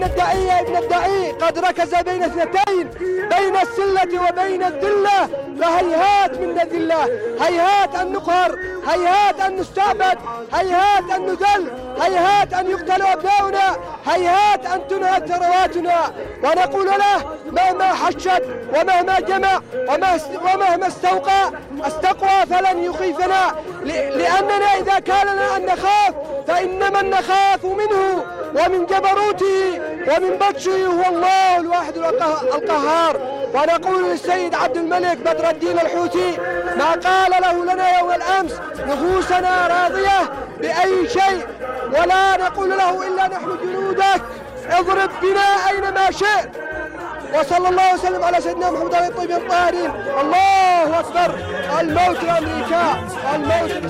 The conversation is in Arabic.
إن الداعية ابن الداعي قد ركز بين اثنتين، بين السلة وبين الذلة، فهيهات من الذلة، هيهات أن نقهر، هيهات أن نستعبد، هيهات أن نذل، هيهات أن يقتل أبناؤنا، هيهات أن تنهب ثرواتنا. ونقول له مهما حشد ومهما جمع ومهما استقوى فلن يخيفنا، لأننا إذا كان لنا أن نخاف فإنما نخاف منه ومن جبروته ومن بطشه هو الله الواحد القهار. ونقول للسيد عبد الملك بدر الدين الحوثي ما قال له لنا يوم الأمس: نفوسنا راضية بأي شيء، ولا نقول له إلا نحن جنودك، اضرب بنا أينما شئت. وصلى الله وسلم على سيدنا محمد الطيبين الطاهرين. الله أكبر. الموت لأمريكا، الموت